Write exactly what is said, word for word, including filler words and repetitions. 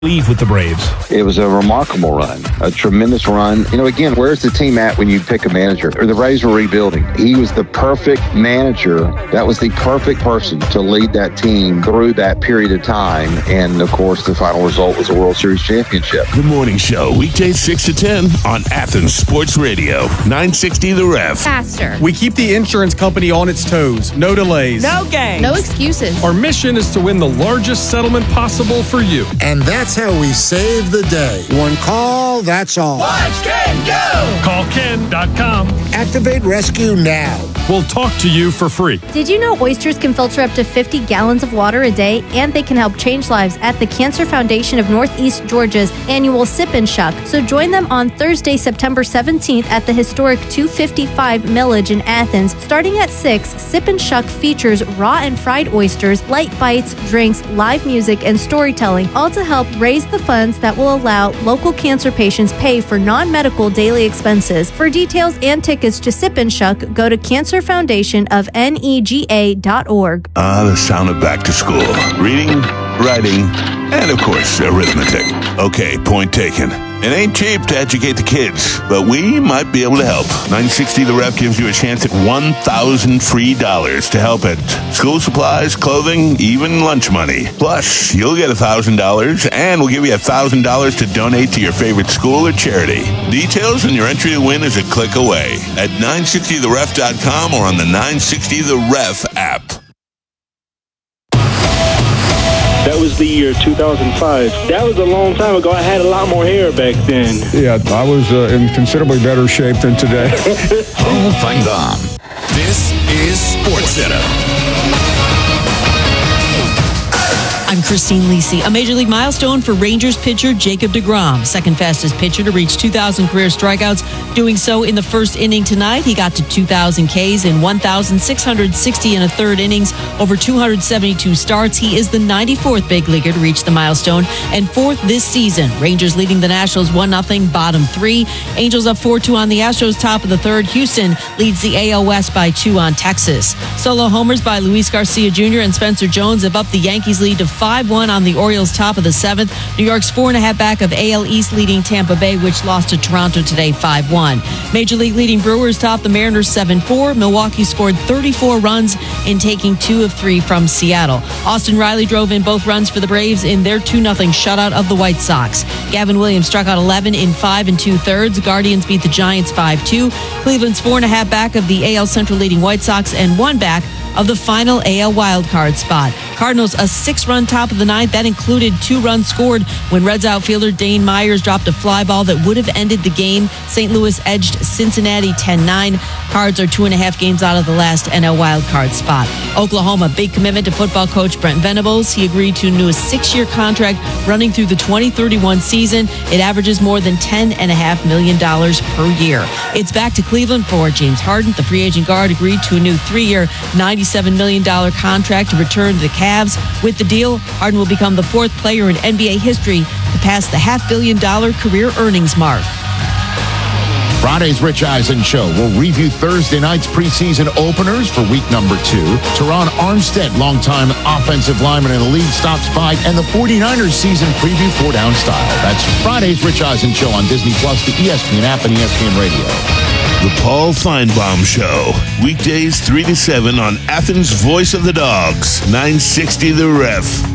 leave with the Braves? It was a remarkable run, a tremendous run. You know, again, where's the team at when you pick a manager? Or the Braves were rebuilding. He was the perfect manager. That was the perfect person to lead that team through that period of time. And, of course, the final result was a World Series championship. The Morning Show, weekdays six to ten on Athens Sports Radio, nine sixty The Ref. Faster. We keep the insurance company on its toes. No delays. No games. No excuses. Our mission is to win the largest settlement possible for you. And that's how we save the day. One call, that's all. Watch Ken go! Call Ken dot com. Activate Rescue now. We'll talk to you for free. Did you know oysters can filter up to fifty gallons of water a day, and they can help change lives at the Cancer Foundation of Northeast Georgia's annual Sip and Shuck? So join them on Thursday, September seventeenth at the historic two fifty-five Millage in Athens. Starting at six, Sip and Shuck features raw and fried oysters, light bites, drinks, live music, and storytelling, all to help raise the funds that will allow local cancer patients pay for non-medical daily expenses. For details and tickets to Sip and Shuck, go to Cancer Foundation of N E G A dot org. Ah, the sound of back to school. Reading, writing, and of course, arithmetic. Okay, point taken. It ain't cheap to educate the kids, but we might be able to help. nine sixty The Ref gives you a chance at one thousand free dollars to help at school supplies, clothing, even lunch money. Plus, you'll get one thousand dollars, and we'll give you one thousand dollars to donate to your favorite school or charity. Details and your entry to win is a click away at nine sixty the ref dot com or on the nine sixty The Ref app. That was the year two thousand five. That was a long time ago. I had a lot more hair back then. Yeah, I was uh, in considerably better shape than today. Paul Feinbaum. This is SportsCenter. I'm Christine Lisi. A major league milestone for Rangers pitcher Jacob deGrom, second fastest pitcher to reach two thousand career strikeouts, doing so in the first inning tonight. He got to two thousand Ks in one thousand six hundred sixty and a third innings over two hundred seventy-two starts. He is the ninety-fourth big leaguer to reach the milestone and fourth this season. Rangers leading the Nationals one nothing, bottom three. Angels up four two on the Astros, top of the third. Houston leads the A L West by two on Texas. Solo homers by Luis Garcia Junior and Spencer Jones have upped the Yankees lead to five one on the Orioles, top of the seventh. New York's four and a half back of A L East leading Tampa Bay, which lost to Toronto today five one. Major League leading Brewers top the Mariners seven four. Milwaukee scored thirty-four runs in taking two of three from Seattle. Austin Riley drove in both runs for the Braves in their two nothing shutout of the White Sox. Gavin Williams struck out eleven in five and two thirds. Guardians beat the Giants five two. Cleveland's four and a half back of the A L Central leading White Sox and one back of the final A L wildcard spot. Cardinals a six-run top of the ninth. That included two runs scored when Reds outfielder Dane Myers dropped a fly ball that would have ended the game. Saint Louis edged Cincinnati ten nine. Cards are two and a half games out of the last N L wildcard spot. Oklahoma, big commitment to football coach Brent Venables. He agreed to a new six-year contract running through the twenty thirty-one season. It averages more than ten point five million dollars per year. It's back to Cleveland for James Harden. The free agent guard agreed to a new three-year, ninety-seven million dollars contract to return to the Cavs. With the deal, Harden will become the fourth player in N B A history to pass the half billion dollar career earnings mark. Friday's Rich Eisen Show will review Thursday night's preseason openers for week number two. Teron Armstead, longtime offensive lineman in the league, stops by, and the forty-niners season preview four down style. That's Friday's Rich Eisen Show on Disney Plus, the E S P N app, and E S P N Radio. The Paul Feinbaum Show, weekdays three to seven on Athens' Voice of the Dogs, nine sixty The Ref.